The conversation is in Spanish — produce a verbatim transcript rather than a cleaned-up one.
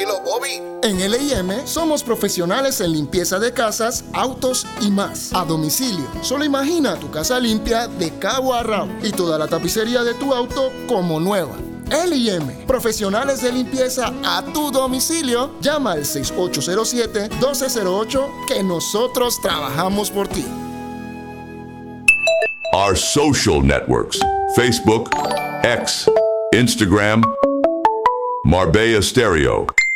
Dímelo, Bobby. En L I M somos profesionales en limpieza de casas, autos y más. A domicilio. Solo imagina tu casa limpia de cabo a rabo y toda la tapicería de tu auto como nueva. L I M, profesionales de limpieza a tu domicilio. Llama al seis ocho cero siete, uno dos cero ocho que nosotros trabajamos por ti. Our social networks: Facebook, X, Instagram, Marbella Stereo.